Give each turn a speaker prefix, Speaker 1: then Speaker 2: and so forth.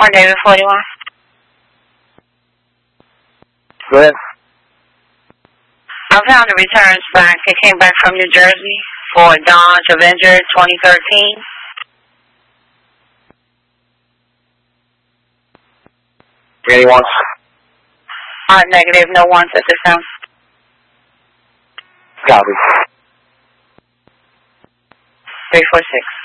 Speaker 1: David 41.
Speaker 2: Go ahead.
Speaker 1: I found a returns fax. It came back from New Jersey for Dodge Avenger 2013.
Speaker 2: Any wants?
Speaker 1: Negative, no wants at this time.
Speaker 2: Copy.
Speaker 1: 346.